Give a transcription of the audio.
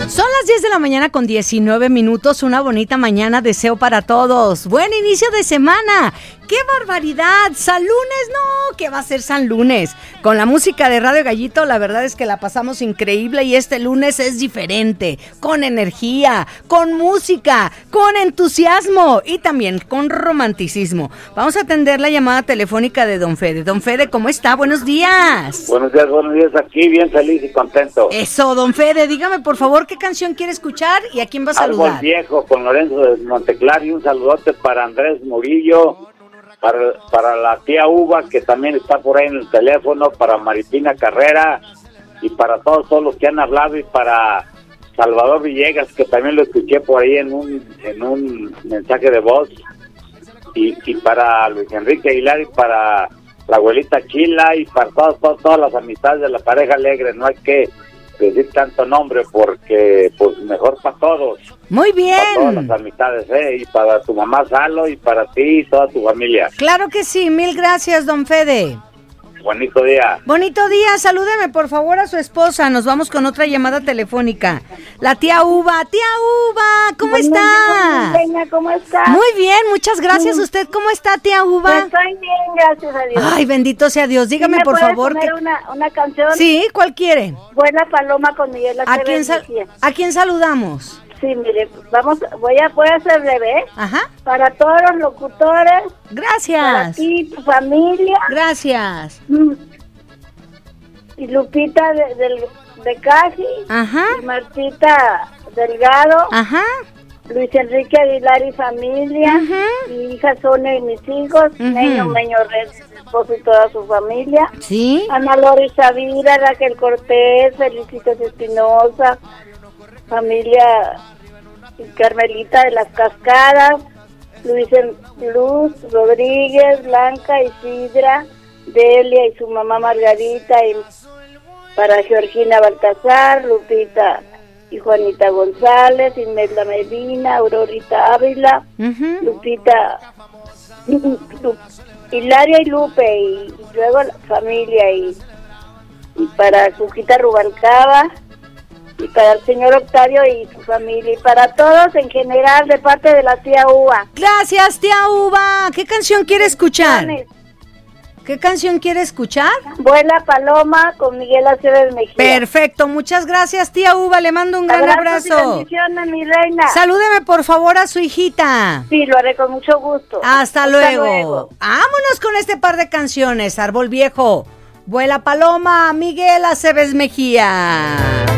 Son las 10 de la mañana con 19 minutos, una bonita mañana deseo para todos. Buen inicio de semana. ¡Qué barbaridad! ¡San Lunes! ¡No! ¿Qué va a ser San Lunes? Con la música de Radio Gallito, la verdad es que la pasamos increíble y este lunes es diferente. Con energía, con música, con entusiasmo y también con romanticismo. Vamos a atender la llamada telefónica de Don Fede. Don Fede, ¿cómo está? Buenos días. Buenos días. Aquí bien feliz y contento. Eso, Don Fede, dígame por favor qué canción quiere escuchar y a quién va a saludar. Árbol Viejo con Lorenzo de Monteclar y un saludote para Andrés Murillo, para la tía Uva que también está por ahí en el teléfono, para Maripina Carrera y para todos los que han hablado y para Salvador Villegas que también lo escuché por ahí en un mensaje de voz y para Luis Enrique Aguilar y para la abuelita Chila y para todas las amistades de la pareja alegre. No hay que decir tanto nombre porque pues mejor para todos. Muy bien. Para todas las amistades, y para tu mamá Salo y para ti y toda tu familia. Claro que sí, mil gracias, Don Fede. Bonito día. Bonito día, salúdeme por favor a su esposa. Nos vamos con otra llamada telefónica. La tía Uva. Tía Uva, ¿cómo está? ¿Cómo está? Muy bien, muchas gracias. ¿Usted cómo está, tía Uva? Estoy bien, gracias a Dios. Ay, bendito sea Dios. Dígame por favor. ¿Me puede poner una canción? Sí, ¿cuál quiere? Vuela Paloma con Miguel Aceves. ¿A quién saludamos? Sí, mire, voy a ser breve. Ajá. Para todos los locutores. Gracias. Para ti, tu familia. Gracias. Y Lupita de Casi. Ajá. Y Martita Delgado. Ajá. Luis Enrique Aguilar y familia. Ajá. Mi hija Sonia y mis hijos. Meño Red, su esposo y toda su familia. Sí. Ana Lori Savira, Raquel Cortés, Felicitas Espinosa, familia Carmelita de las Cascadas, Luz Rodríguez, Blanca Isidra, Delia y su mamá Margarita, y para Georgina Baltasar, Lupita y Juanita González, Imelda Medina, Aurorita Ávila, Lupita, Hilaria y Lupe, y luego la familia, y para Jujita Rubalcaba, y para el señor Octavio y su familia, y para todos en general de parte de la tía Uva. Gracias, tía Uva. ¿Qué canción quiere escuchar? ¿Qué canción quiere escuchar? Vuela Paloma con Miguel Aceves Mejía. Perfecto, muchas gracias, tía Uva. Le mando un gran abrazo. Bendiciones, mi reina. Salúdeme por favor a su hijita. Sí, lo haré con mucho gusto. Hasta luego. Vámonos con este par de canciones. Árbol Viejo, Vuela Paloma, Miguel Aceves Mejía.